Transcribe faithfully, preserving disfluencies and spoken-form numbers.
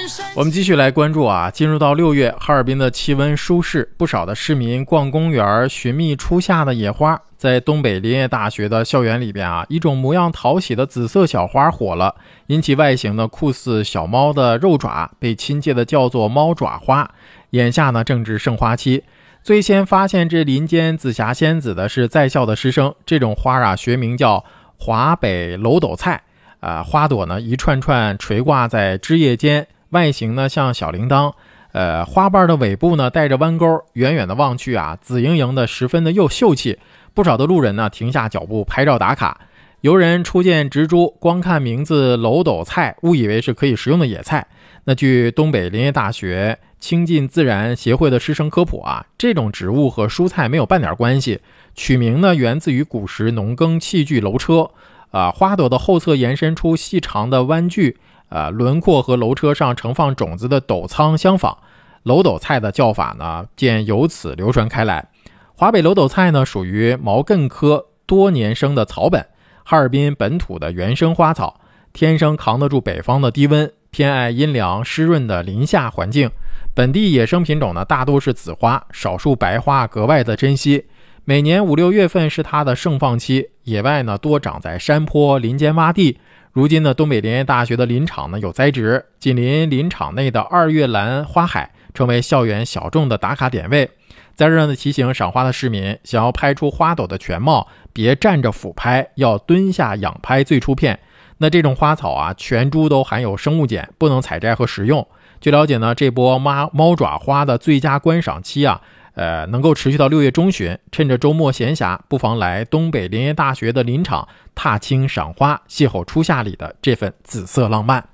我们继续来关注啊，进入到六月，哈尔滨的气温舒适，不少的市民逛公园寻觅初夏的野花。在东北林业大学的校园里边啊，一种模样讨喜的紫色小花火了，因其外形呢酷似小猫的肉爪，被亲切的叫做猫爪花。眼下呢正值盛花期，最先发现这林间紫霞仙子的是在校的师生。这种花啊学名叫华北楼斗菜，呃，花朵呢一串串垂挂在枝叶间，外形呢像小铃铛，呃，花瓣的尾部呢带着弯钩，远远的望去啊，紫莹莹的，十分的又秀气。不少的路人呢停下脚步拍照打卡。游人初见植株，光看名字楼斗菜，误以为是可以食用的野菜。那据东北林业大学亲近自然协会的师生科普啊，这种植物和蔬菜没有半点关系，取名呢源自于古时农耕器具楼车。啊，花朵的后侧延伸出细长的弯距，呃，轮廓和楼车上盛放种子的斗仓相仿。楼斗菜的叫法呢，见由此流传开来。华北楼斗菜呢，属于毛茛科多年生的草本，哈尔滨本土的原生花草，天生扛得住北方的低温，偏爱阴凉湿润的林下环境。本地野生品种呢，大多是紫花，少数白花格外的珍惜。每年五六月份是它的盛放期，野外呢多长在山坡、林间洼地。如今呢，东北林业大学的林场呢有栽植，紧邻林场内的二月兰花海成为校园小众的打卡点位。在这呢提醒赏花的市民，想要拍出花朵的全貌，别站着俯拍，要蹲下仰拍最出片。那这种花草啊，全株都含有生物碱，不能采摘和食用。据了解呢，这波猫猫爪花的最佳观赏期啊，呃，能够持续到六月中旬。趁着周末闲暇，不妨来东北林业大学的林场踏青赏花，邂逅初夏里的这份紫色浪漫。